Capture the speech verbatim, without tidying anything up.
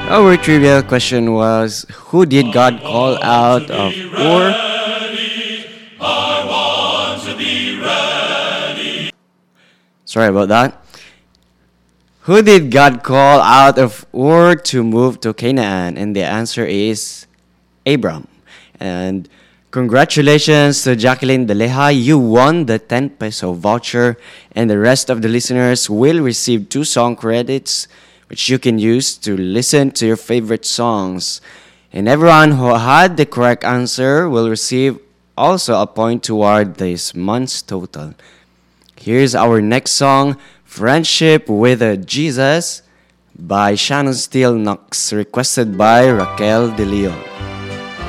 Our trivia question was, who did God call out of Ur? Sorry about that. Who did God call out of Ur to move to Canaan? And the answer is Abram. And congratulations to Jacqueline Deleha. You won the ten peso voucher, and the rest of the listeners will receive two song credits, which you can use to listen to your favorite songs. And everyone who had the correct answer will receive also a point toward this month's total. Here's our next song, Friendship with a Jesus by Shannon Steele Knox, requested by Raquel De Leon.